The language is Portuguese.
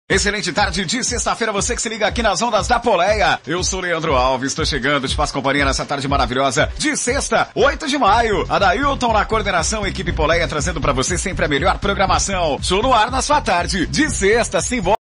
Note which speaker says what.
Speaker 1: Excelente tarde de sexta-feira, você que se liga aqui nas ondas da Poleia. Eu sou Leandro Alves, estou chegando, te faço companhia nessa tarde maravilhosa de sexta, 8 de maio. Adailton na coordenação, equipe Poleia trazendo pra você sempre a melhor programação. Show no ar na sua tarde de sexta, simbora.